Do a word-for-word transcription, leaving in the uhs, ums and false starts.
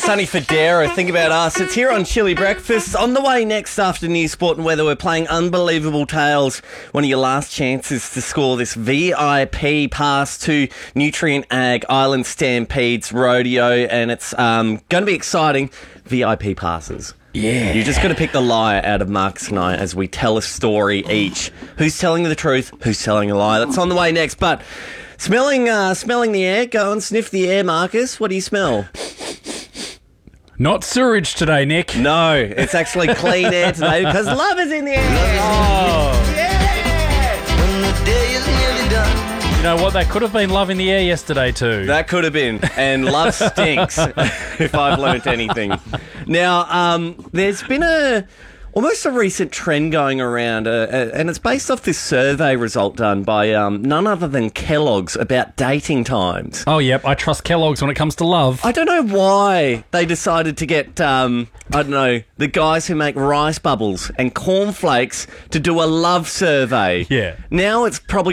Sonny Federa, think about us. It's here on Chili Breakfast. On the way next after News Sport and Weather, we're playing Unbelievable Tales. One of your last chances to score this V I P pass to Nutrient Ag Island Stampedes Rodeo, and it's um, going to be exciting. V I P passes. Yeah. You just got to pick the liar out of Marcus and I as we tell a story each. Who's telling the truth? Who's telling a lie? That's on the way next. But smelling, uh, smelling the air. Go and sniff the air, Marcus. What do you smell? Not sewage today, Nick. No, it's actually clean air today because love is in the air. Oh. Yeah. When the day is nearly done. You know what? That could have been love in the air yesterday too. That could have been. And love stinks, if I've learnt anything. Now, um, there's been a almost a recent trend going around, uh, uh, and it's based off this survey result done by um, none other than Kellogg's about dating times. Oh, yep. I trust Kellogg's when it comes to love. I don't know why they decided to get, um, I don't know, the guys who make rice bubbles and cornflakes to do a love survey. Yeah. Now it's probably